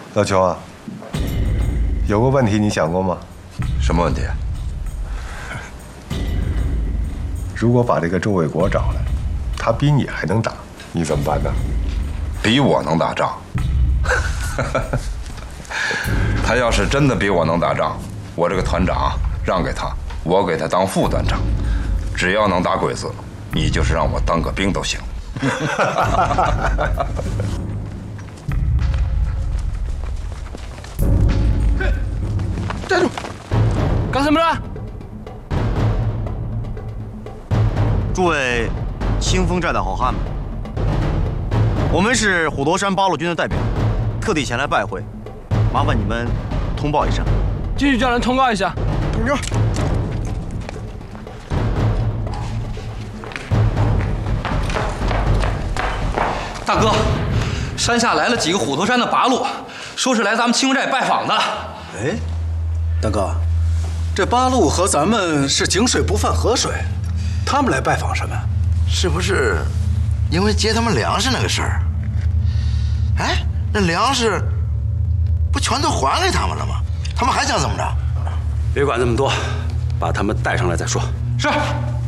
老邱啊，有个问题你想过吗？ 什么问题？ 如果把这个周卫国找来，他比你还能打，你怎么办呢？ 比我能打仗？他要是真的比我能打仗，我这个团长让给他，我给他当副团长。只要能打鬼子，你就是让我当个兵都行。 站住！干什么呢？ 诸位清风寨的好汉们，我们是虎头山八路军的代表，特地前来拜会，麻烦你们通报一声。 继续叫人通告一下。 同志， 大哥，山下来了几个虎头山的八路，说是来咱们清风寨拜访的。 哎，大哥，这八路和咱们是井水不犯河水，他们来拜访什么？ 是不是因为接他们粮食那个事儿？哎，那粮食不全都还给他们了吗？他们还想怎么着？ 别管这么多，把他们带上来再说。 是。